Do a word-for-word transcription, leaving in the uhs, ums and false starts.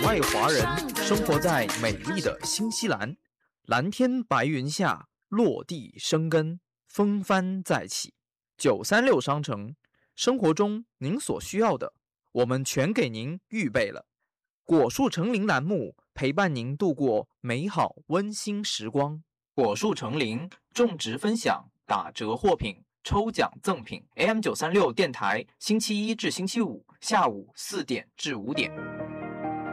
外华人生活在美丽的新西兰，蓝天白云下落地生根，风帆再起。九三六商城，生活中您所需要的，我们全给您预备了。果树成林栏目陪伴您度过美好温馨时光。果树成林种植分享打折货品。抽奖赠品 A M 九三六电台，星期一至星期五下午四点至五点。